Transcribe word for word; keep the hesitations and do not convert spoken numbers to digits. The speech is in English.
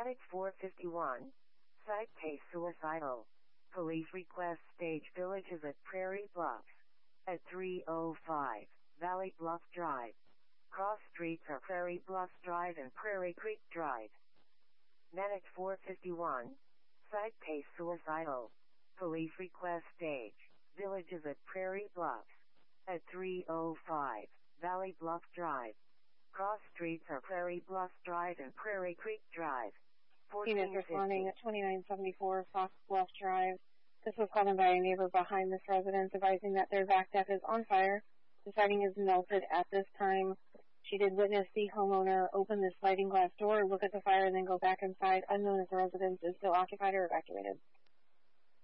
Medic four fifty-one. Site case suicidal. Police request stage villages at Prairie Bluffs. At three oh five Valley Bluff Drive. Cross streets are Prairie Bluffs Drive and Prairie Creek Drive. Medic four fifty-one. Site case suicidal. Police request stage villages at Prairie Bluffs. At three oh five Valley Bluff Drive. Cross streets are Prairie Bluffs Drive and Prairie Creek Drive. Team is responding at twenty-nine seventy-four Fox Bluff Drive. This was called in by a neighbor behind this residence advising that their vac def is on fire. The siding is melted at this time. She did witness the homeowner open the sliding glass door, look at the fire, and then go back inside. Unknown if the residence is still occupied or evacuated.